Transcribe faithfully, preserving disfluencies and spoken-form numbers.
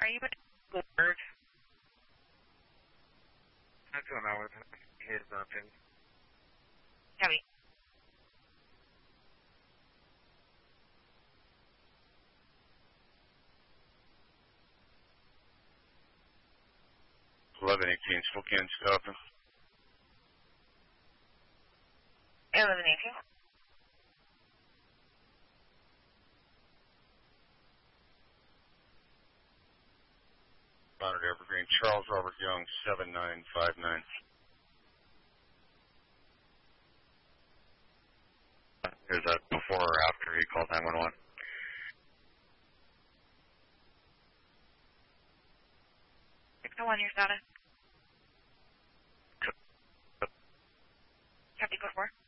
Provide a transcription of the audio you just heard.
are you at Bloomberg? I don't know what his nothing. Copy. eleven eighteen, Spokane, stopping. eleven eighteen. Monitor Evergreen, Charles Robert Young, seven nine five nine. Is that before or after he called nine one one? six oh one, your status. Copy, go for.